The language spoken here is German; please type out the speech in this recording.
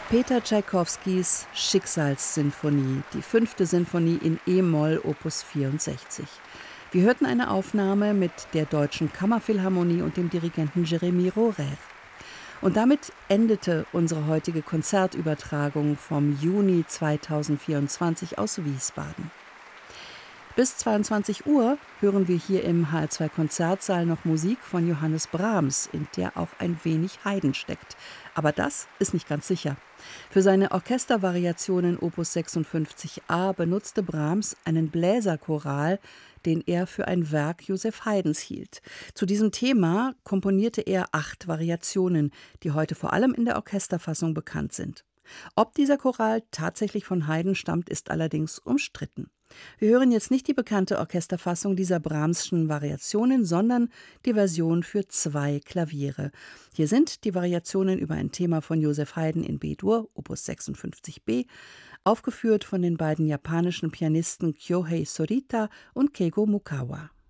Peter Tschaikowskis Schicksalssinfonie, die 5. Sinfonie in e-Moll, Opus 64. Wir hörten eine Aufnahme mit der Deutschen Kammerphilharmonie und dem Dirigenten Jérémie Rhorer. Und damit endete unsere heutige Konzertübertragung vom Juni 2024 aus Wiesbaden. Bis 22 Uhr hören wir hier im HR2 Konzertsaal noch Musik von Johannes Brahms, in der auch ein wenig Haydn steckt. Aber das ist nicht ganz sicher. Für seine Orchestervariationen Opus 56a benutzte Brahms einen Bläserchoral, den er für ein Werk Joseph Haydns hielt. Zu diesem Thema komponierte er 8 Variationen, die heute vor allem in der Orchesterfassung bekannt sind. Ob dieser Choral tatsächlich von Haydn stammt, ist allerdings umstritten. Wir hören jetzt nicht die bekannte Orchesterfassung dieser Brahmsschen Variationen, sondern die Version für 2 Klaviere. Hier sind die Variationen über ein Thema von Joseph Haydn in B-Dur, Opus 56b, aufgeführt von den beiden japanischen Pianisten Kyohei Sorita und Keigo Mukawa.